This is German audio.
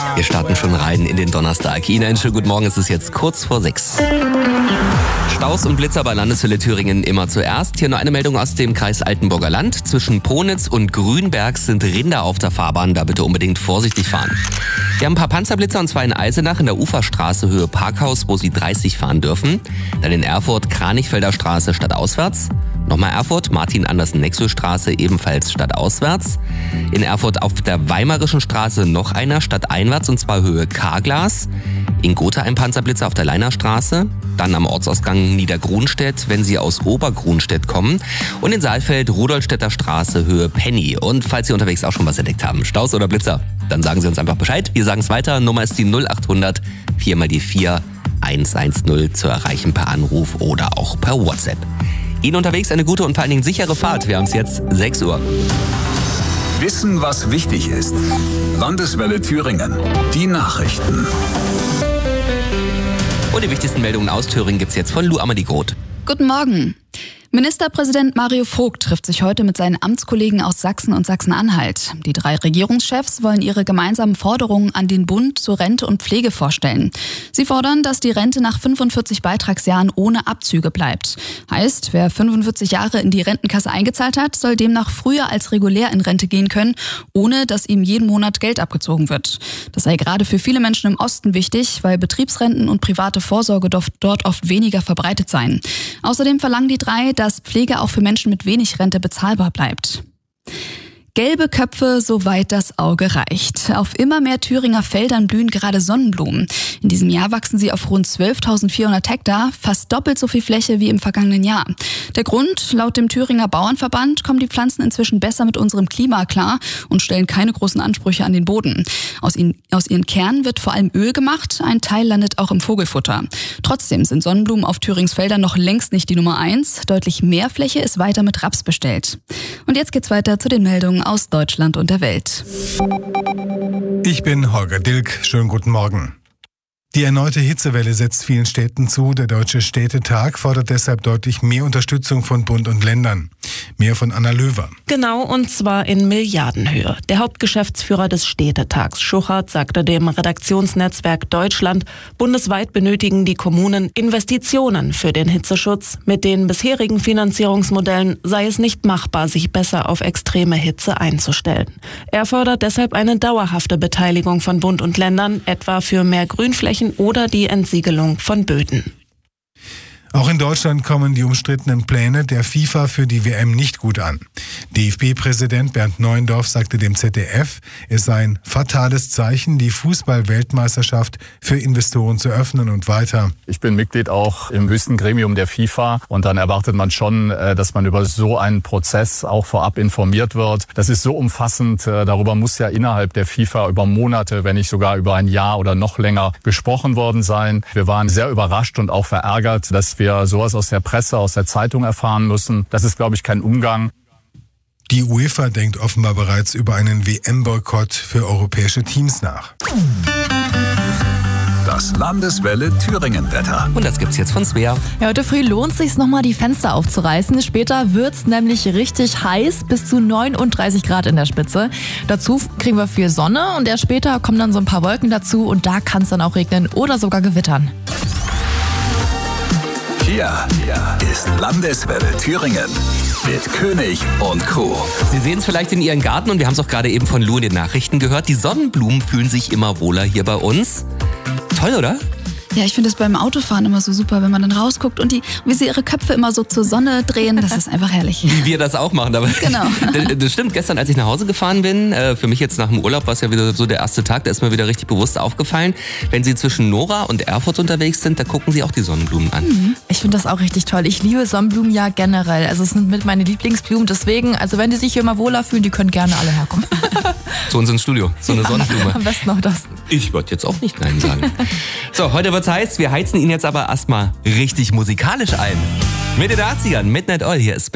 Wir starten schon rein in den Donnerstag. Ihnen einen schönen guten Morgen, es ist jetzt kurz vor 6. Staus und Blitzer bei Landeshölle Thüringen immer zuerst. Hier nur eine Meldung aus dem Kreis Altenburger Land. Zwischen Ponitz und Grünberg sind Rinder auf der Fahrbahn, da bitte unbedingt vorsichtig fahren. Wir haben ein paar Panzerblitzer und zwar in Eisenach in der Uferstraße Höhe Parkhaus, wo Sie 30 fahren dürfen. Dann in Erfurt Kranichfelder Straße stadtauswärts. Nochmal Erfurt, Martin-Andersen-Nexus-Straße ebenfalls stadtauswärts. In Erfurt auf der Weimarischen Straße noch einer stadteinwärts und zwar Höhe Karglas. In Gotha ein Panzerblitzer auf der Leinerstraße. Dann am Ortsausgang Niedergrunstedt, wenn Sie aus Obergrunstedt kommen. Und in Saalfeld Rudolstädter Straße Höhe Penny. Und falls Sie unterwegs auch schon was entdeckt haben, Staus oder Blitzer, dann sagen Sie uns einfach Bescheid. Wir sagen es weiter. Nummer ist die 0800 4 mal die 4 110 zu erreichen per Anruf oder auch per WhatsApp. Ihnen unterwegs eine gute und vor allen Dingen sichere Fahrt. Wir haben es jetzt 6 Uhr. Wissen, was wichtig ist. Landeswelle Thüringen. Die Nachrichten. Und die wichtigsten Meldungen aus Thüringen gibt's jetzt von Lou Amadie-Groth. Guten Morgen. Ministerpräsident Mario Vogt trifft sich heute mit seinen Amtskollegen aus Sachsen und Sachsen-Anhalt. Die 3 Regierungschefs wollen ihre gemeinsamen Forderungen an den Bund zur Rente und Pflege vorstellen. Sie fordern, dass die Rente nach 45 Beitragsjahren ohne Abzüge bleibt. Heißt, wer 45 Jahre in die Rentenkasse eingezahlt hat, soll demnach früher als regulär in Rente gehen können, ohne dass ihm jeden Monat Geld abgezogen wird. Das sei gerade für viele Menschen im Osten wichtig, weil Betriebsrenten und private Vorsorge dort oft weniger verbreitet seien. Außerdem verlangen die 3, dass Pflege auch für Menschen mit wenig Rente bezahlbar bleibt. Gelbe Köpfe, soweit das Auge reicht. Auf immer mehr Thüringer Feldern blühen gerade Sonnenblumen. In diesem Jahr wachsen sie auf rund 12.400 Hektar, fast doppelt so viel Fläche wie im vergangenen Jahr. Der Grund? Laut dem Thüringer Bauernverband kommen die Pflanzen inzwischen besser mit unserem Klima klar und stellen keine großen Ansprüche an den Boden. Aus ihren Kernen wird vor allem Öl gemacht, ein Teil landet auch im Vogelfutter. Trotzdem sind Sonnenblumen auf Thürings Feldern noch längst nicht die Nummer 1. Deutlich mehr Fläche ist weiter mit Raps bestellt. Und jetzt geht's weiter zu den Meldungen aus Deutschland und der Welt. Ich bin Holger Dilk. Schönen guten Morgen. Die erneute Hitzewelle setzt vielen Städten zu. Der Deutsche Städtetag fordert deshalb deutlich mehr Unterstützung von Bund und Ländern. Mehr von Anna Löwer. Genau, und zwar in Milliardenhöhe. Der Hauptgeschäftsführer des Städtetags, Schuchert, sagte dem Redaktionsnetzwerk Deutschland, bundesweit benötigen die Kommunen Investitionen für den Hitzeschutz. Mit den bisherigen Finanzierungsmodellen sei es nicht machbar, sich besser auf extreme Hitze einzustellen. Er fordert deshalb eine dauerhafte Beteiligung von Bund und Ländern, etwa für mehr Grünflächen oder die Entsiegelung von Böden. Auch in Deutschland kommen die umstrittenen Pläne der FIFA für die WM nicht gut an. DFB-Präsident Bernd Neuendorf sagte dem ZDF, es sei ein fatales Zeichen, die Fußball-Weltmeisterschaft für Investoren zu öffnen und weiter. Ich bin Mitglied auch im höchsten Gremium der FIFA und dann erwartet man schon, dass man über so einen Prozess auch vorab informiert wird. Das ist so umfassend, darüber muss ja innerhalb der FIFA über Monate, wenn nicht sogar über ein Jahr oder noch länger gesprochen worden sein. Wir waren sehr überrascht und auch verärgert, dass wir sowas aus der Presse, aus der Zeitung erfahren müssen. Das ist, glaube ich, kein Umgang. Die UEFA denkt offenbar bereits über einen WM-Boykott für europäische Teams nach. Das Landeswelle Thüringen-Wetter. Und das gibt's jetzt von Svea. Ja, heute früh lohnt es sich nochmal die Fenster aufzureißen. Später wird's nämlich richtig heiß, bis zu 39 Grad in der Spitze. Dazu kriegen wir viel Sonne und erst später kommen dann so ein paar Wolken dazu und da kann es dann auch regnen oder sogar gewittern. Hier ist Landeswelle Thüringen mit König und Co. Sie sehen es vielleicht in Ihren Garten und wir haben es auch gerade eben von Lou in den Nachrichten gehört. Die Sonnenblumen fühlen sich immer wohler hier bei uns. Toll, oder? Ja, ich finde es beim Autofahren immer so super, wenn man dann rausguckt und wie sie ihre Köpfe immer so zur Sonne drehen, das ist einfach herrlich. Wie wir das auch machen. Aber genau. Das stimmt, gestern, als ich nach Hause gefahren bin, für mich jetzt nach dem Urlaub war es ja wieder so der erste Tag, da ist mir wieder richtig bewusst aufgefallen, wenn Sie zwischen Nora und Erfurt unterwegs sind, da gucken Sie auch die Sonnenblumen an. Ich finde das auch richtig toll. Ich liebe Sonnenblumen ja generell. Also es sind mit meine Lieblingsblumen. Deswegen, also wenn die sich hier mal wohler fühlen, die können gerne alle herkommen. Zu uns ins Studio, so eine Sonnenblume. Am besten auch das. Ich würde jetzt auch nicht Nein sagen. So, heute wird's heiß. Wir heizen ihn jetzt aber erstmal richtig musikalisch ein. Mit den 80ern, Midnight Oil, hier ist